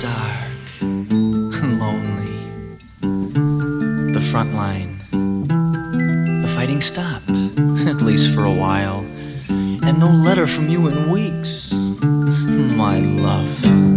dark and lonely. The front line, the fighting stopped, at least for a while, and no letter from you in weeks, my love.